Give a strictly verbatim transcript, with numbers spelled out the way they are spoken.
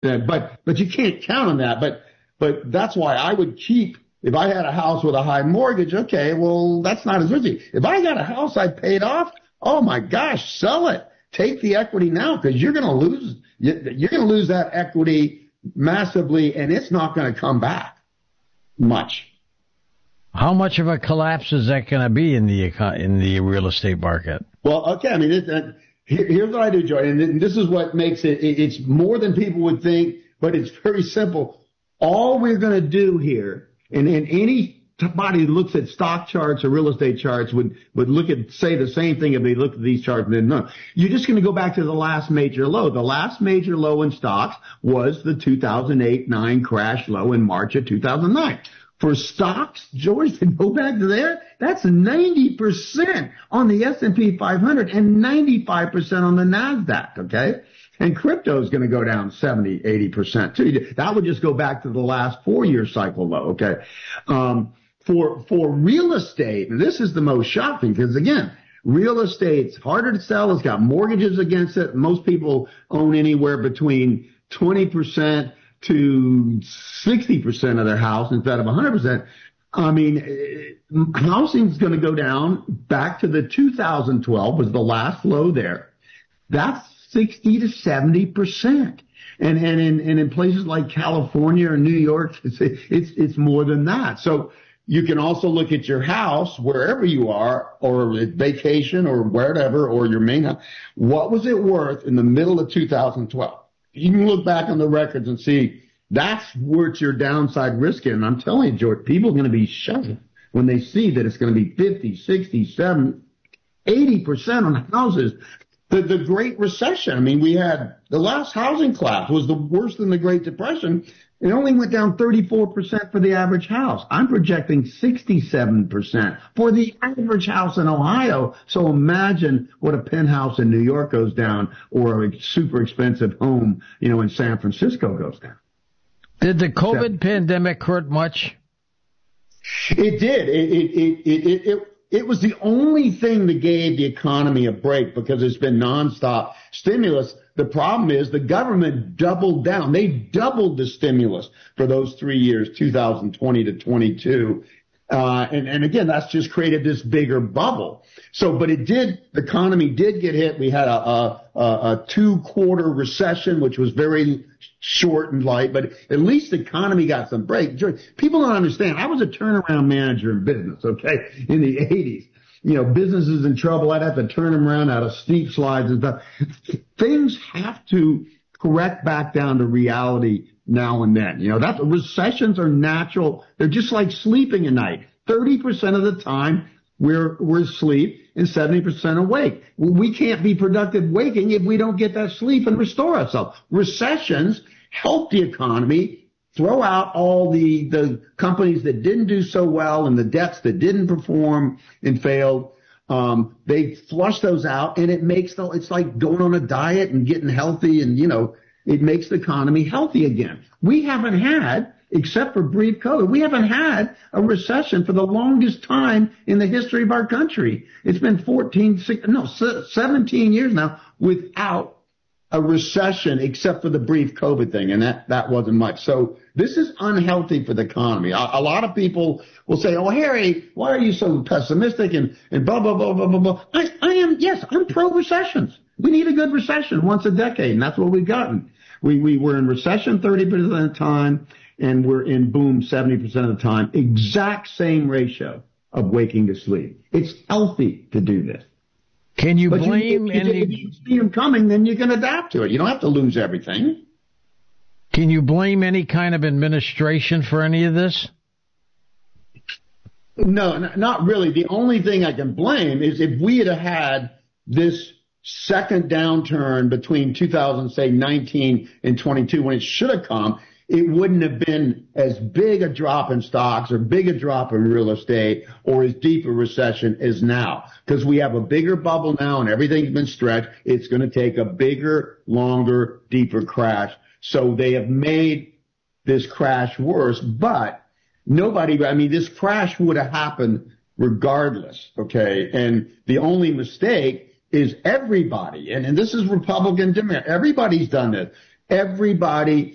Uh, but but you can't count on that. But but that's why I would keep. If I had a house with a high mortgage, okay, well that's not as risky. If I got a house I paid off, oh my gosh, sell it. Take the equity now because you're going to lose. You're going to lose that equity massively, and it's not going to come back much. How much of a collapse is that going to be in the in the real estate market? Well, okay, I mean, it, uh, here, here's what I do, Joy, and this is what makes it, it, it's more than people would think, but it's very simple. All we're going to do here, and, and anybody who looks at stock charts or real estate charts would, would look at, say the same thing if they looked at these charts and didn't know. You're just going to go back to the last major low. The last major low in stocks was the two thousand eight nine crash low in March of two thousand nine. For stocks, George, to go back to there, that's ninety percent on the S and P five hundred and ninety-five percent on the NASDAQ, okay? And crypto is going to go down seventy, eighty percent too. That would just go back to the last four-year cycle low, okay? Um, for, for real estate, and this is the most shocking because, again, real estate's harder to sell. It's got mortgages against it. Most people own anywhere between twenty percent to sixty percent of their house instead of one hundred percent. I mean, housing's going to go down back to the two thousand twelve was the last low there. That's sixty to seventy percent. And, and in, and in places like California or New York, it's, it's, it's more than that. So you can also look at your house wherever you are or vacation or wherever or your main house. What was it worth in the middle of two thousand twelve? You can look back on the records and see that's where it's your downside risk in. And I'm telling you, George, people are going to be shocked when they see that it's going to be fifty, sixty, seventy, eighty percent on houses. The, the Great Recession, I mean, we had the last housing collapse was the worst than the Great Depression. It only went down thirty-four percent for the average house. I'm projecting sixty-seven percent for the average house in Ohio. So imagine what a penthouse in New York goes down or a super expensive home, you know, in San Francisco goes down. Did the COVID pandemic hurt much? It did. It, it, it, it, it, it was the only thing that gave the economy a break because it's been nonstop stimulus. The problem is the government doubled down. They doubled the stimulus for those three years, two thousand twenty to twenty-two. Uh, and, and again, that's just created this bigger bubble. So, but it did, the economy did get hit. We had a, a, a two quarter recession, which was very short and light, but at least the economy got some break. People don't understand. I was a turnaround manager in business, okay, in the eighties. You know, businesses in trouble. I'd have to turn them around out of steep slides and stuff. Things have to correct back down to reality now and then. You know, that recessions are natural. They're just like sleeping at night. thirty percent of the time we're, we're asleep and seventy percent awake. We can't be productive waking if we don't get that sleep and restore ourselves. Recessions help the economy throw out all the, the companies that didn't do so well and the debts that didn't perform and failed. Um, they flush those out and it makes the, it's like going on a diet and getting healthy and, you know, it makes the economy healthy again. We haven't had, except for brief COVID, we haven't had a recession for the longest time in the history of our country. It's been fourteen, sixteen, no, seventeen years now without a recession except for the brief COVID thing, and that, that wasn't much. So this is unhealthy for the economy. A, a lot of people will say, oh, Harry, why are you so pessimistic and, and blah, blah, blah, blah, blah, blah. I, I am, yes, I'm pro-recessions. We need a good recession once a decade, and that's what we've gotten. We, we were in recession thirty percent of the time, and we're in boom seventy percent of the time. Exact same ratio of waking to sleep. It's healthy to do this. Can you but blame you, if, any... if you see them coming, then you can adapt to it. You don't have to lose everything. Can you blame any kind of administration for any of this? No, not really. The only thing I can blame is if we had had this second downturn between two thousand, say, nineteen and twenty-two, when it should have come, it wouldn't have been as big a drop in stocks or big a drop in real estate or as deep a recession as now. Because we have a bigger bubble now and everything's been stretched. It's going to take a bigger, longer, deeper crash. So they have made this crash worse, but nobody, I mean, this crash would have happened regardless, okay? And the only mistake is everybody, and, and this is Republican, everybody's done this. Everybody